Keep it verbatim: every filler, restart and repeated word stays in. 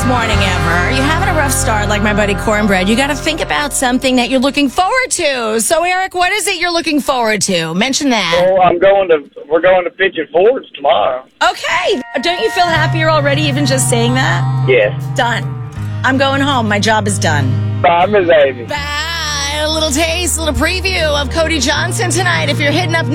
best morning ever. Are you having a rough start like my buddy Cornbread? You got to think about something that you're looking forward to. So, Eric, what is it you're looking forward to? Mention that. Well, I'm going to, we're going to Pigeon Forge tomorrow. Okay. Don't you feel happier already even just saying that? Yes. Done. I'm going home. My job is done. Bye, Miss Amy. Bye. A little taste, a little preview of Cody Johnson tonight. If you're hitting up